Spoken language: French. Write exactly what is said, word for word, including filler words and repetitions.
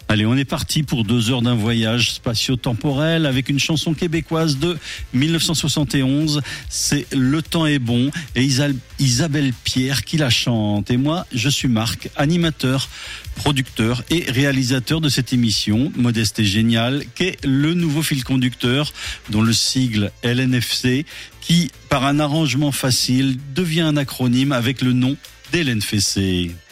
Allez, on est parti pour deux heures d'un voyage spatio-temporel avec une chanson québécoise de dix-neuf cent soixante et onze. C'est Le temps est bon et Isabelle Pierre qui la chante. Et moi, je suis Marc, animateur, producteur et réalisateur de cette émission Modeste et Génial, qu'est le nouveau fil conducteur dont le sigle L N F C, qui, par un arrangement facile, devient un acronyme avec le nom d'Hélène Fessé.